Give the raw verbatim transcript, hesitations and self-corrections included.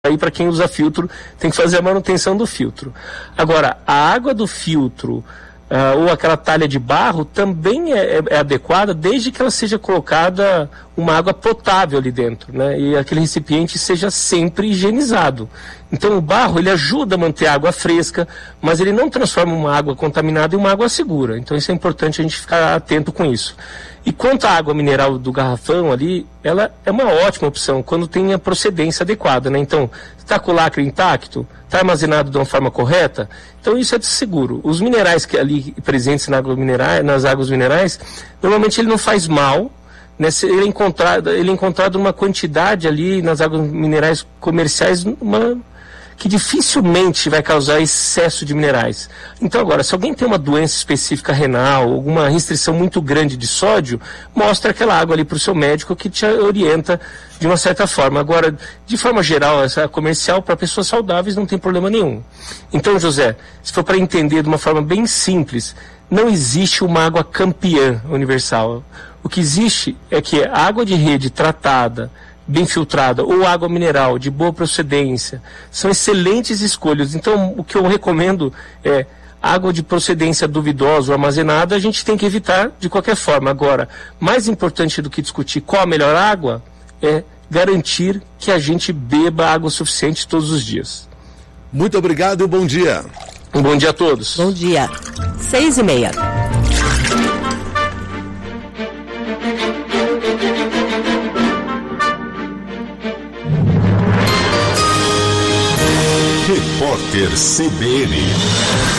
aí para quem usa filtro tem que fazer a manutenção do filtro. Agora, a água do filtro Uh, ou aquela talha de barro também é, é, é adequada desde que ela seja colocada uma água potável ali dentro, né? E aquele recipiente seja sempre higienizado. Então o barro ele ajuda a manter a água fresca, mas ele não transforma uma água contaminada em uma água segura. Então isso é importante a gente ficar atento com isso. E quanto à água mineral do garrafão ali, ela é uma ótima opção quando tem a procedência adequada, né? Então, está com o lacre intacto, está armazenado de uma forma correta, então isso é de seguro. Os minerais que ali presentes na água mineral, nas águas minerais, normalmente ele não faz mal, né? Ele é encontrado, ele é encontrado numa quantidade ali nas águas minerais comerciais, uma que dificilmente vai causar excesso de minerais. Então agora, se alguém tem uma doença específica renal, alguma restrição muito grande de sódio, mostra aquela água ali para o seu médico que te orienta de uma certa forma. Agora, de forma geral, essa comercial para pessoas saudáveis não tem problema nenhum. Então, José, se for para entender de uma forma bem simples, não existe uma água campeã universal. O que existe é que a água de rede tratada, bem filtrada, ou água mineral de boa procedência, são excelentes escolhas. Então, o que eu recomendo é água de procedência duvidosa ou armazenada, a gente tem que evitar de qualquer forma. Agora, mais importante do que discutir qual a melhor água é garantir que a gente beba água suficiente todos os dias. Muito obrigado e bom dia. Um bom dia a todos. Bom dia. Seis e meia. Repórter C B N.